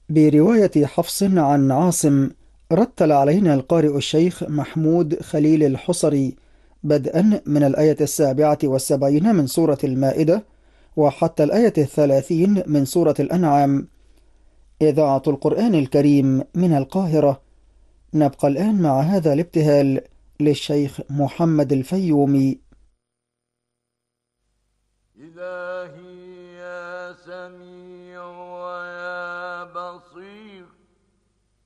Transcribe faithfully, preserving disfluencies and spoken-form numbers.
برواية حفص عن عاصم. رتل علينا القارئ الشيخ محمود خليل الحصري بدءا من الآية السابعة والسبعين من سورة المائدة وحتى الآية الثلاثين من سورة الأنعام. إذاعة القرآن الكريم من القاهرة. نبقى الآن مع هذا الابتهال للشيخ محمد الفيومي. إلهي يا سميع